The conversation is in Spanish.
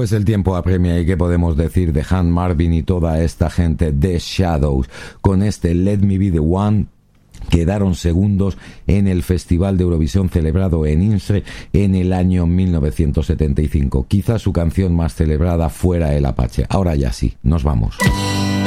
Pues el tiempo apremia y qué podemos decir de Han Marvin y toda esta gente de Shadows. Con este Let Me Be The One quedaron segundos en el Festival de Eurovisión celebrado en Innsbruck en el año 1975. Quizás su canción más celebrada fuera El Apache. Ahora ya sí, nos vamos.